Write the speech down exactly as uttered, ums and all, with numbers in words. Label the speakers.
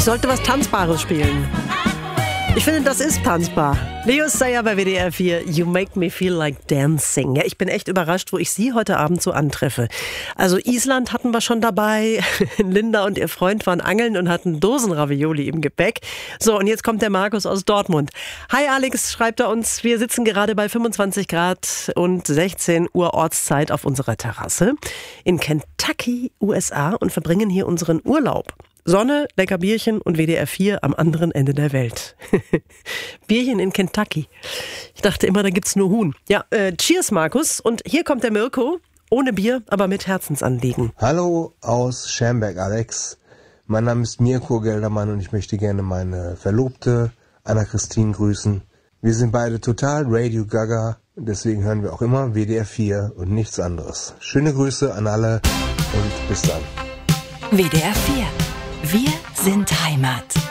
Speaker 1: sollte was Tanzbares spielen. Ich finde, das ist tanzbar. Leo Sayer bei W D R vier, You Make Me Feel Like Dancing. Ja, ich bin echt überrascht, wo ich Sie heute Abend so antreffe. Also Island hatten wir schon dabei. Linda und ihr Freund waren angeln und hatten Dosenravioli im Gepäck. So, und jetzt kommt der Markus aus Dortmund. Hi Alex, schreibt er uns. Wir sitzen gerade bei fünfundzwanzig Grad und sechzehn Uhr Ortszeit auf unserer Terrasse in Kentucky, U S A und verbringen hier unseren Urlaub. Sonne, lecker Bierchen und W D R vier am anderen Ende der Welt. Bierchen in Kentucky. Ich dachte immer, da gibt's nur Huhn. Ja, äh, cheers Markus. Und hier kommt der Mirko. Ohne Bier, aber mit Herzensanliegen.
Speaker 2: Hallo aus Schermbeck, Alex. Mein Name ist Mirko Geldermann und ich möchte gerne meine Verlobte Anna-Christine grüßen. Wir sind beide total Radio Gaga. Deswegen hören wir auch immer W D R vier und nichts anderes. Schöne Grüße an alle und bis dann.
Speaker 3: W D R vier. Wir sind Heimat.